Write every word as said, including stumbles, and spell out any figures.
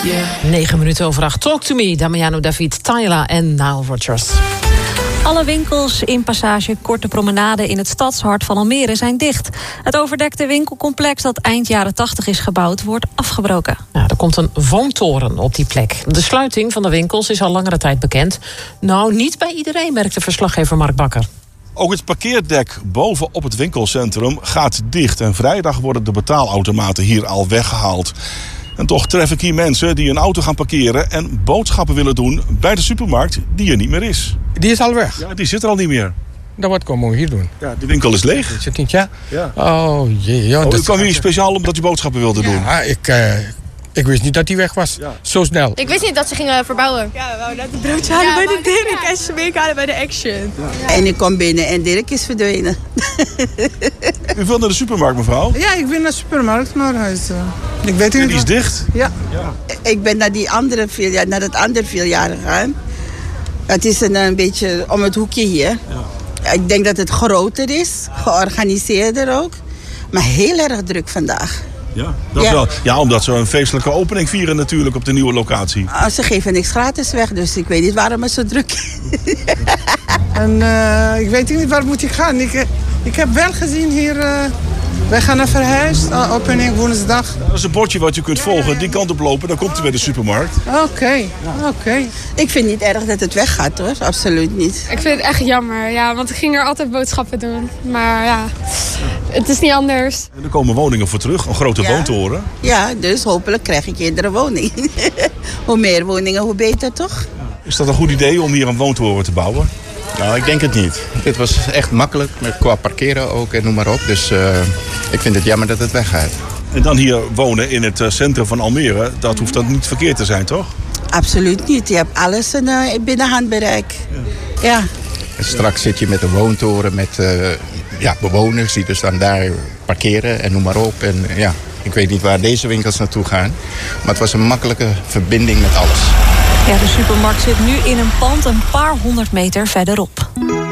Negen minuten over acht. Talk to me, Damiano David, Tyla en Nile Rodgers. Alle winkels in Passage Korte Promenade in het stadshart van Almere zijn dicht. Het overdekte winkelcomplex dat eind jaren tachtig is gebouwd wordt afgebroken. Nou, er komt een woontoren op die plek. De sluiting van de winkels is al langere tijd bekend. Nou, niet bij iedereen, merkte verslaggever Mark Bakker. Ook het parkeerdek boven op het winkelcentrum gaat dicht. En vrijdag worden de betaalautomaten hier al weggehaald. En toch tref ik hier mensen die een auto gaan parkeren en boodschappen willen doen bij de supermarkt die er niet meer is. Die is al weg. Ja, die zit er al niet meer. Dan wat komen we hier doen? Ja, de winkel is leeg. Is het niet, ja? Ja. Oh jee. Ja, oh, dat u kwam hier speciaal omdat u boodschappen wilde doen? Ja, ik, uh, ik wist niet dat die weg was. Ja. Zo snel. Ik wist niet dat ze gingen verbouwen. Ja, we wouden net een broodje halen ja, bij de Dirk ja. en smeken halen bij de Action. Ja. En ik kom binnen en Dirk is verdwenen. U wilt naar de supermarkt, mevrouw? Ja, ik ben naar de supermarkt, maar hij is, uh, ik weet niet. En die is dicht? Ja. ja. Ik ben naar, die andere filiaal, naar het andere filiaal gegaan. Het is een, een beetje om het hoekje hier. Ja. Ik denk dat het groter is, georganiseerder ook. Maar heel erg druk vandaag. Ja, dat ja. Wel. Ja, omdat ze een feestelijke opening vieren natuurlijk op de nieuwe locatie. Uh, ze geven niks gratis weg, dus ik weet niet waarom het zo druk is. En uh, ik weet niet waar moet ik gaan. Ik, ik heb wel gezien hier, uh, wij gaan naar Verhuis, uh, opening woensdag. Dat is een bordje wat je kunt volgen, die kant op lopen, dan komt u bij de supermarkt. Oké, okay. ja. oké. Okay. Ik vind het niet erg dat het weggaat hoor, absoluut niet. Ik vind het echt jammer, ja, want ik ging er altijd boodschappen doen. Maar ja, het is niet anders. En er komen woningen voor terug, een grote ja. woontoren. Ja, dus hopelijk krijg ik eerder een woning. Hoe meer woningen, hoe beter toch? Is dat een goed idee om hier een woontoren te bouwen? Nou, ik denk het niet. Dit was echt makkelijk, met qua parkeren ook en noem maar op. Dus uh, ik vind het jammer dat het weggaat. En dan hier wonen in het centrum van Almere, dat hoeft dan niet verkeerd te zijn, toch? Absoluut niet. Je hebt alles in uh, binnen handbereik. Ja. ja. En straks zit je met een woontoren met uh, ja, bewoners die dus dan daar parkeren en noem maar op. En ja, ik weet niet waar deze winkels naartoe gaan. Maar het was een makkelijke verbinding met alles. Ja, de supermarkt zit nu in een pand een paar honderd meter verderop.